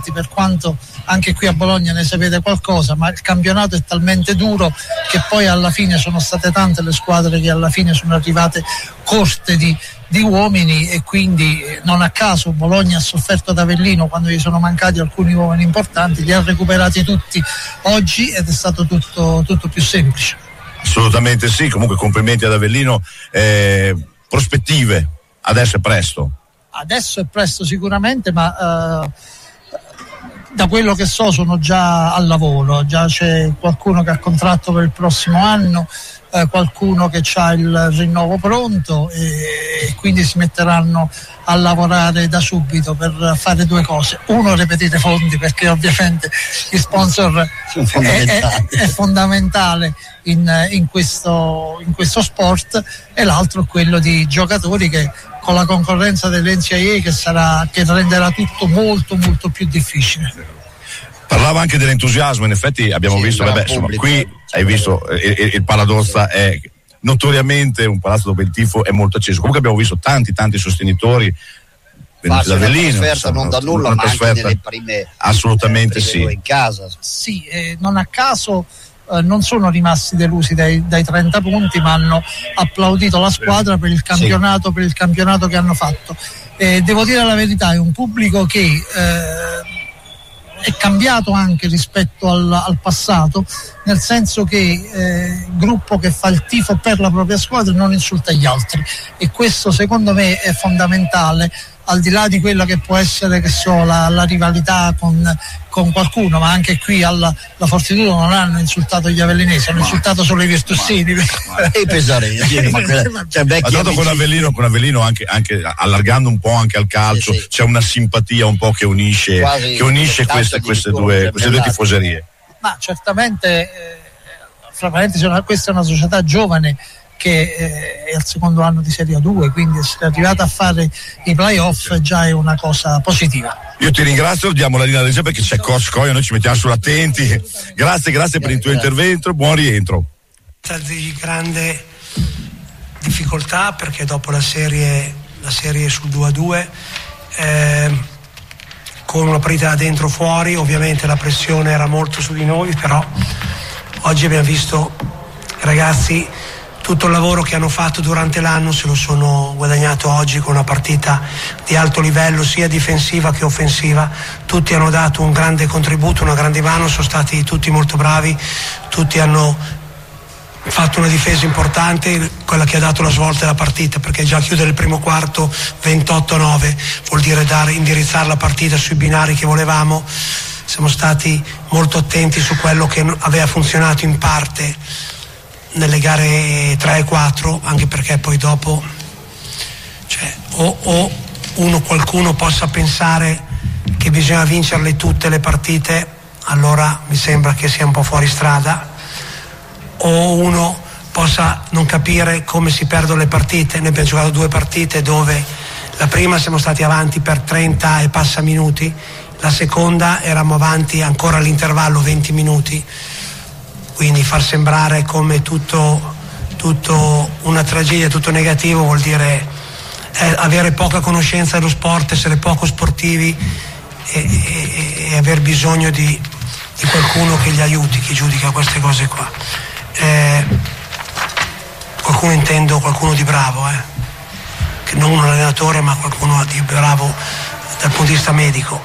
punti, per quanto anche qui a Bologna ne sapete qualcosa, ma il campionato è talmente duro che poi alla fine sono state tante le squadre che alla fine sono arrivate corte di uomini, e quindi non a caso Bologna ha sofferto ad Avellino quando gli sono mancati alcuni uomini importanti, li ha recuperati tutti oggi ed è stato tutto più semplice. Assolutamente sì, comunque complimenti ad Avellino. Prospettive, adesso è presto? Adesso è presto sicuramente, ma da quello che so sono già al lavoro, già c'è qualcuno che ha contratto per il prossimo anno, qualcuno che ha il rinnovo pronto, e quindi si metteranno a lavorare da subito per fare due cose: uno, reperire fondi, perché ovviamente gli sponsor è fondamentale in questo sport, e l'altro quello di giocatori che con la concorrenza dell'NCAA che renderà tutto molto molto più difficile. Parlava anche dell'entusiasmo, in effetti abbiamo visto, insomma, qui hai visto il Paladozza è notoriamente un palazzo dove il tifo è molto acceso. Comunque abbiamo visto tanti sostenitori venuti da Avellino, non da nulla, ma anche nelle prime, assolutamente prime sì, in casa. Sì, non a caso non sono rimasti delusi dai 30 punti, ma hanno applaudito la squadra per il campionato, per il campionato che hanno fatto. Devo dire la verità, è un pubblico che è cambiato anche rispetto al passato, nel senso che il gruppo che fa il tifo per la propria squadra non insulta gli altri, e questo secondo me è fondamentale, al di là di quella che può essere, che so, la rivalità con qualcuno, ma anche qui la Fortitudo non hanno insultato gli avellinesi, hanno insultato solo i virtussini e i pesaresi. Ma tanto con Avellino anche allargando un po' anche al calcio, sì. C'è una simpatia un po' che unisce queste due tifoserie. Ma certamente, fra parentesi, questa è una società giovane che è al secondo anno di Serie A2, quindi essere arrivata a fare i playoff già è una cosa positiva. Io ti ringrazio, diamo la linea alla regia perché c'è Coach Coio, noi ci mettiamo sull'attenti. Grazie per il tuo intervento, buon rientro. Di grande difficoltà, perché dopo la serie sul 2-2, con una partita da dentro fuori, ovviamente la pressione era molto su di noi, però oggi abbiamo visto i ragazzi, tutto il lavoro che hanno fatto durante l'anno se lo sono guadagnato oggi con una partita di alto livello sia difensiva che offensiva. Tutti hanno dato un grande contributo, una grande mano, sono stati tutti molto bravi, tutti hanno fatto una difesa importante, quella che ha dato la svolta alla partita, perché già chiudere il primo quarto 28-9 vuol dire indirizzare la partita sui binari che volevamo. Siamo stati molto attenti su quello che aveva funzionato in parte nelle gare 3 e 4, anche perché poi dopo qualcuno possa pensare che bisogna vincerle tutte le partite, allora mi sembra che sia un po' fuori strada, o uno possa non capire come si perdono le partite. Noi abbiamo giocato 2 partite dove la prima siamo stati avanti per 30 e passa minuti, la seconda eravamo avanti ancora all'intervallo 20 minuti. Quindi far sembrare come tutto una tragedia, tutto negativo, vuol dire avere poca conoscenza dello sport, essere poco sportivi e aver bisogno di qualcuno che li aiuti, che giudica queste cose qua. Qualcuno intendo, qualcuno di bravo, che non un allenatore, ma qualcuno di bravo dal punto di vista medico.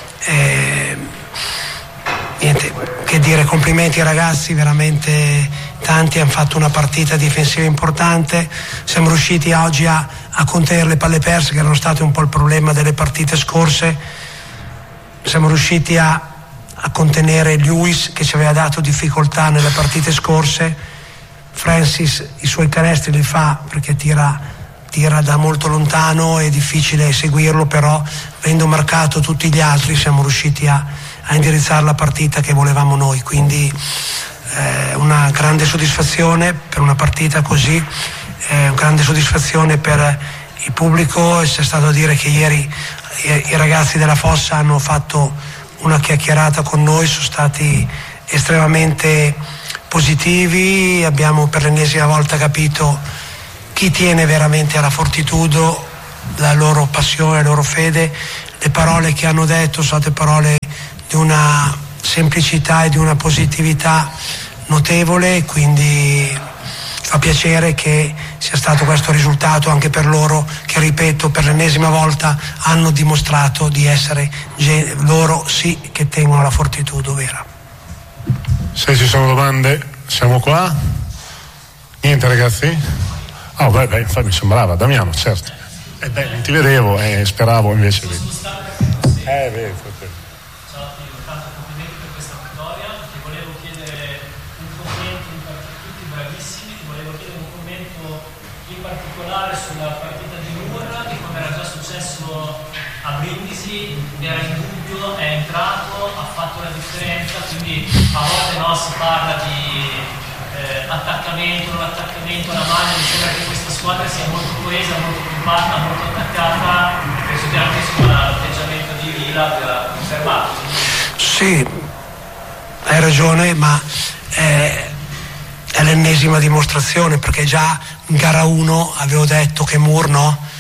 Niente che dire, complimenti ai ragazzi, veramente tanti hanno fatto una partita difensiva importante, siamo riusciti oggi a contenere le palle perse, che erano state un po' il problema delle partite scorse, siamo riusciti a contenere Lewis, che ci aveva dato difficoltà nelle partite scorse. Francis i suoi canestri li fa perché tira da molto lontano, è difficile seguirlo, però avendo marcato tutti gli altri siamo riusciti a indirizzare la partita che volevamo noi, quindi una grande soddisfazione per una partita così, una grande soddisfazione per il pubblico. C'è stato a dire che ieri i ragazzi della Fossa hanno fatto una chiacchierata con noi, sono stati estremamente positivi, abbiamo per l'ennesima volta capito chi tiene veramente alla Fortitudo, la loro passione, la loro fede. Le parole che hanno detto sono state parole una semplicità e di una positività notevole, quindi fa piacere che sia stato questo risultato anche per loro, che ripeto per l'ennesima volta hanno dimostrato di essere loro sì che tengono la Fortitudo vera. Se ci sono domande siamo qua. Niente ragazzi? Infatti mi sembrava Damiano, certo. Non ti vedevo e speravo invece di. Vedo. Sulla partita di Moore, di come era già successo a Brindisi, era in dubbio, è entrato, ha fatto la differenza, quindi a volte si parla di attaccamento, non attaccamento, la maglia, mi sembra che questa squadra sia molto coesa, molto compatta, molto attaccata, penso che anche l'atteggiamento di Vila abbia confermato. Sì, hai ragione, ma è l'ennesima dimostrazione, perché già in gara 1 avevo detto che Moore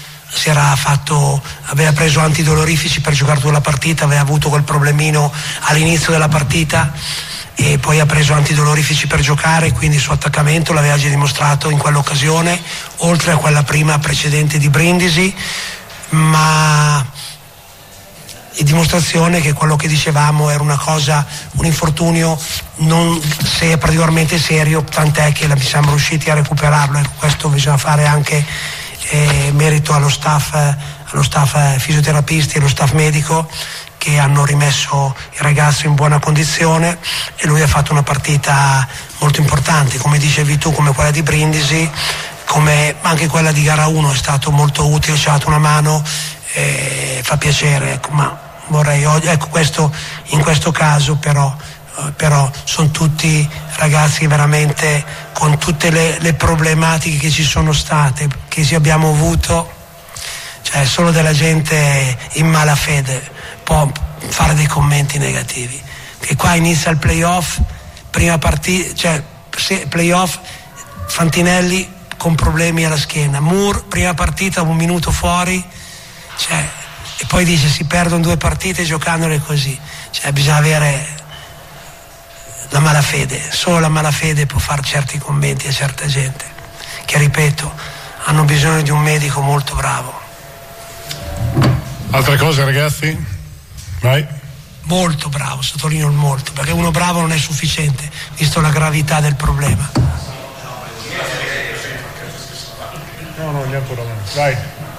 aveva preso antidolorifici per giocare tutta la partita, aveva avuto quel problemino all'inizio della partita e poi ha preso antidolorifici per giocare, quindi il suo attaccamento l'aveva già dimostrato in quell'occasione, oltre a quella prima precedente di Brindisi, ma è dimostrazione che quello che dicevamo era un infortunio non particolarmente serio, tant'è che siamo riusciti a recuperarlo, e questo bisogna fare anche merito allo staff fisioterapisti e allo staff medico che hanno rimesso il ragazzo in buona condizione, e lui ha fatto una partita molto importante, come dicevi tu, come quella di Brindisi, come anche quella di gara 1 è stato molto utile, ci ha dato una mano, fa piacere, ecco, ma vorrei questo in questo caso però sono tutti ragazzi veramente con tutte le problematiche che ci sono state, che abbiamo avuto, cioè solo della gente in malafede può fare dei commenti negativi, che qua inizia il playoff, prima partita, playoff, Fantinelli con problemi alla schiena, Moore prima partita 1 minuto fuori, e poi dice si perdono 2 partite giocandole così, bisogna avere la malafede, solo la malafede può fare certi commenti a certa gente che, ripeto, hanno bisogno di un medico molto bravo. Altre cose ragazzi? Vai. Molto bravo, sottolineo il molto, perché uno bravo non è sufficiente visto la gravità del problema. No, niente problema. Vai.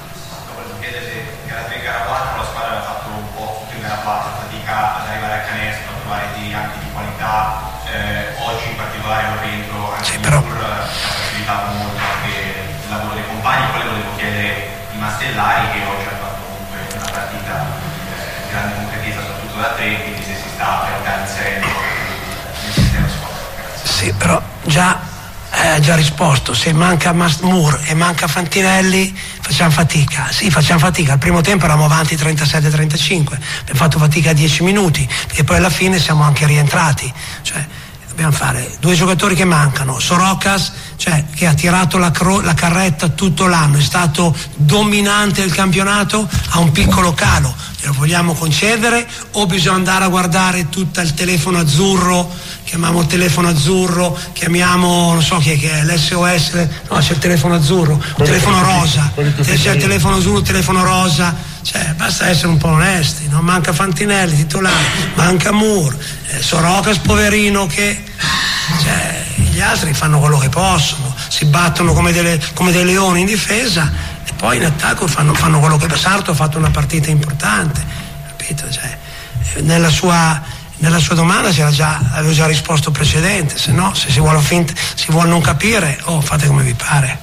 Gara 4 la squadra aveva fatto un po' tutto in gara 4, fatica ad arrivare a canestro, a trovare anche di qualità, oggi in particolare un rientro anche di Moore ha facilitato molto anche il lavoro dei compagni. Poi volevo chiedere di Mastellari, che oggi ha fatto comunque una partita di grande concretezza soprattutto da 3, quindi se si sta per caso inserendo nel sistema squadra. Sì, però già risposto, se manca Moore e manca Fantinelli facciamo fatica. Sì, facciamo fatica, al primo tempo eravamo avanti 37-35, abbiamo fatto fatica 10 minuti, perché poi alla fine siamo anche rientrati, dobbiamo fare 2 giocatori che mancano, Sorocas che ha tirato la carretta tutto l'anno, è stato dominante del campionato, ha un piccolo calo, glielo vogliamo concedere o bisogna andare a guardare tutto il telefono azzurro, chiamiamo il telefono azzurro, chiamiamo non so chi è l'SOS, no, c'è il telefono azzurro, il telefono rosa, c'è il telefono azzurro, il telefono rosa, basta essere un po' onesti, no? Manca Fantinelli titolare, manca Moore, Sorocas poverino che gli altri fanno quello che possono, si battono come dei leoni in difesa e poi in attacco fanno quello che Sarto ha fatto una partita importante, capito? Nella sua domanda avevo già risposto precedente, se no, se si vuole non capire, fate come vi pare.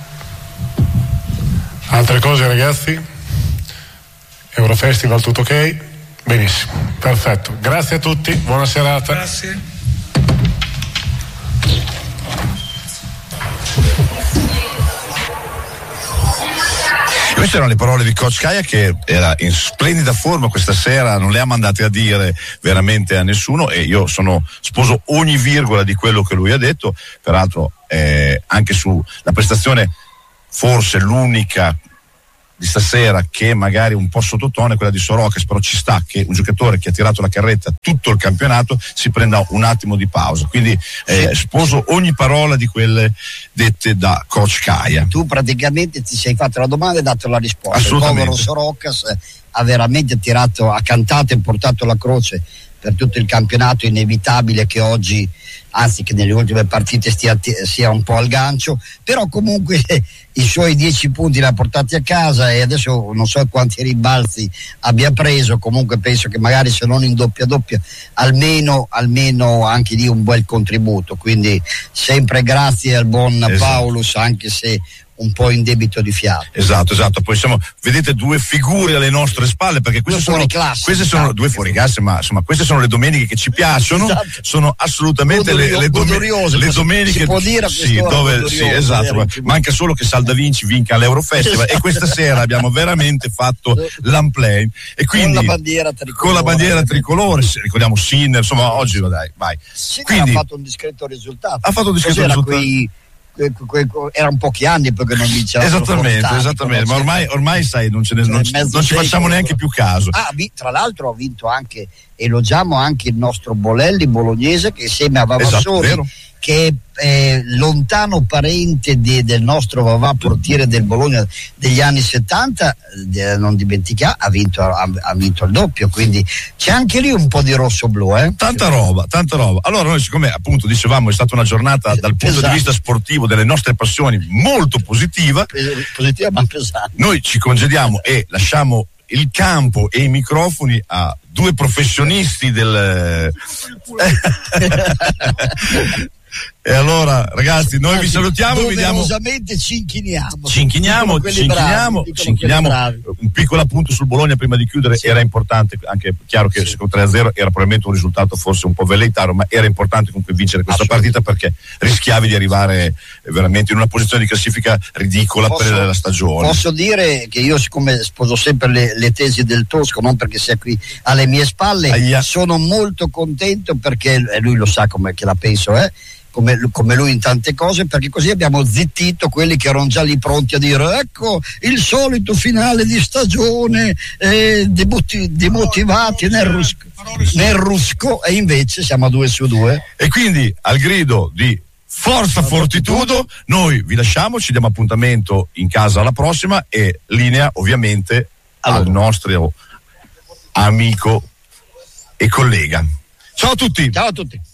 Altre cose ragazzi? Eurofestival tutto ok? Benissimo, perfetto, grazie a tutti, buona serata. Grazie. Queste erano le parole di Coach Caia, che era in splendida forma questa sera, non le ha mandate a dire veramente a nessuno, e io sposo ogni virgola di quello che lui ha detto. Peraltro anche sulla prestazione, forse l'unica di stasera, che magari un po' sottotono, è quella di Sorokas, però ci sta che un giocatore che ha tirato la carretta tutto il campionato si prenda un attimo di pausa, quindi sposo ogni parola di quelle dette da coach Caia. Tu praticamente ti sei fatto la domanda e hai dato la risposta. Il povero Sorokas ha veramente tirato, ha cantato e portato la croce per tutto il campionato, inevitabile che oggi, anzi che nelle ultime partite sia un po' al gancio, però comunque i suoi 10 punti li ha portati a casa e adesso non so quanti rimbalzi abbia preso, comunque penso che magari se non in doppia almeno anche lì un bel contributo, quindi sempre grazie al buon Paulus, anche se un po' in debito di fiato. Esatto, poi vedete due figure alle nostre spalle, perché queste sono due fuori classe, ma insomma queste sono le domeniche che ci piacciono, sono assolutamente le domeniche, si può dire esatto, manca solo che Saldavinci vinca l'Eurofestival e questa sera abbiamo veramente fatto l'unplay e quindi con la bandiera tricolore, ricordiamo Sinner, insomma oggi vai. Sinner ha fatto un discreto risultato. Erano pochi anni perché non vinceva. Esattamente, ma ormai sai, non ci facciamo neanche più caso. Tra l'altro ha vinto anche, elogiamo anche il nostro Bolelli bolognese, che insieme a Vavassori, che è lontano parente del nostro Vavà, portiere del Bologna degli anni 70, non dimentichiamo, ha vinto il doppio, quindi c'è anche lì un po' di rosso-blu. Tanta roba. Allora noi, siccome appunto dicevamo è stata una giornata dal punto di vista sportivo delle nostre passioni molto positiva ma pesante, noi ci congediamo e lasciamo il campo e i microfoni a due professionisti del e allora ragazzi noi vi salutiamo, doverosamente ci inchiniamo un piccolo appunto sul Bologna prima di chiudere. Era importante, anche chiaro che secondo 3-0 era probabilmente un risultato forse un po' velleitario, ma era importante comunque vincere questa partita, perché rischiavi di arrivare veramente in una posizione di classifica ridicola per la stagione. Posso dire che io, siccome sposo sempre le tesi del Tosco, non perché sia qui alle mie spalle, sono molto contento, perché lui lo sa come che la penso, come lui in tante cose, perché così abbiamo zittito quelli che erano già lì pronti a dire ecco il solito finale di stagione, demotivati nel rusco, e invece siamo a 2-2. E quindi al grido di Forza Fortitudo noi vi lasciamo, ci diamo appuntamento in casa alla prossima e linea ovviamente al nostro amico e collega. Ciao a tutti.